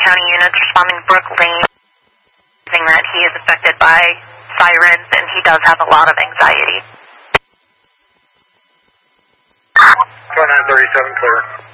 County units responding to Brook Lane, saying that he is affected by sirens and he does have a lot of anxiety. 2937 clear.